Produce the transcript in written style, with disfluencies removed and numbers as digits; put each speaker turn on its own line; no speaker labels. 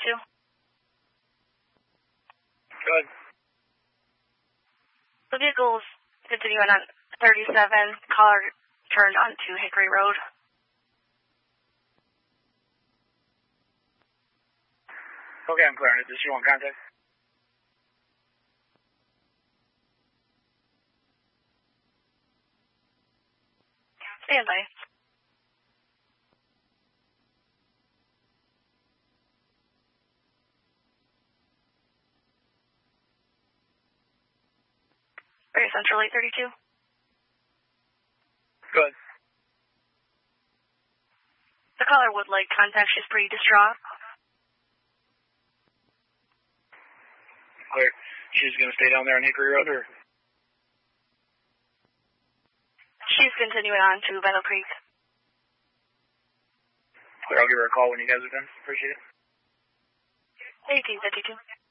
32.
Good.
The vehicle's continuing on 37. Caller turned onto Hickory Road.
Okay, I'm clearing it. This you want contact?
Stand by. Very Central 832.
Good.
The caller would like contact. She's pretty distraught.
Clear. She's going to stay down there on Hickory Road, or?
She's continuing on to Battle Creek.
Clear, I'll give her a call when you guys are done. Appreciate it.
1852.